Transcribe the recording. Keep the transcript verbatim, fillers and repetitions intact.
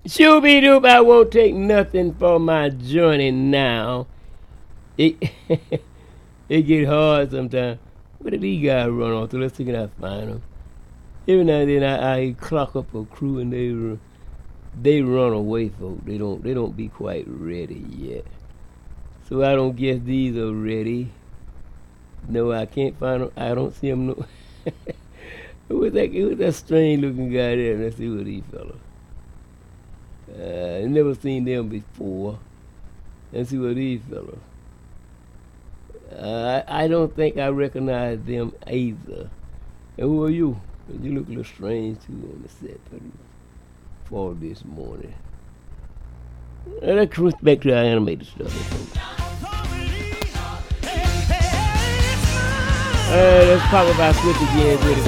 Shooby doop, I won't take nothing for my journey now. It it get hard sometimes. Where did these guys run off to? Let's see if I find them. Every now and then I, I clock up a crew and they they run away, folks. They don't they don't be quite ready yet. So I don't guess these are ready. No, I can't find them. I don't see them. No. Who was that? Who was that strange looking guy there? Let's see what these fellas. Uh, I never seen them before. Let's see what these fellas. Uh, I, I don't think I recognize them either. And who are you? You look a little strange too on the set for this morning. Uh, let's cruise back to our animated stuff. Uh, let's talk about Switch again.